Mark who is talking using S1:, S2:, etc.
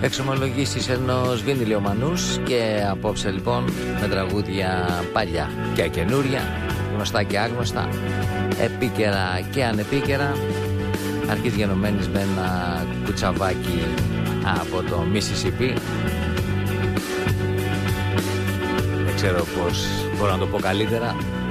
S1: Εξομολογήσεις ενός βινιλιομανούς και απόψε λοιπόν με τραγούδια παλιά και καινούρια, γνωστά και άγνωστα, επίκαιρα και ανεπίκαιρα, αρχής γενομένης με ένα κουτσαβάκι από το Mississippi. Δεν ξέρω πώς μπορώ να το πω καλύτερα.